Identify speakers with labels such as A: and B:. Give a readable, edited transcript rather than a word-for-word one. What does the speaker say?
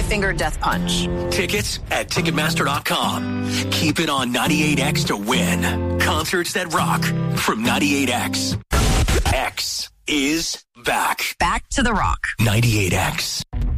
A: finger death punch.
B: Tickets at Ticketmaster.com. Keep it on 98X to win. Concerts that rock from 98X. X is back.
A: Back to the rock.
B: 98X.